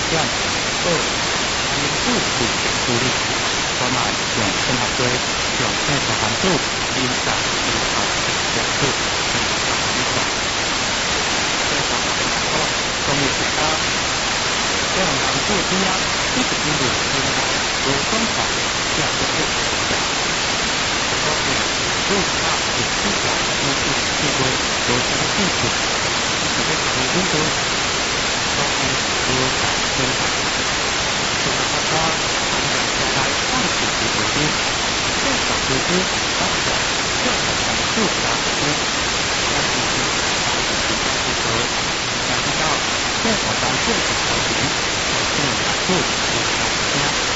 点，二研究与处理，我们用生物学用生物函数研究以后研究生物理论，这个工业国家这样函数之间一直进入现在有方法这样的一个国家，所以如果它有思想艺术智慧有什么技术，这个是如何都是有改变的。这个大家将来放弃的决定，这个决定当然这个函数的